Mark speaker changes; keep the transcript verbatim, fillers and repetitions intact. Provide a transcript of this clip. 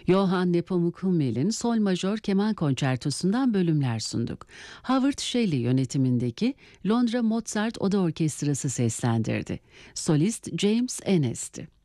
Speaker 1: Johann Nepomuk Hummel'in Sol Majör Keman Konçertosu'ndan bölümler sunduk. Howard Shelley yönetimindeki Londra Mozart Oda Orkestrası seslendirdi. Solist James Ennis'ti.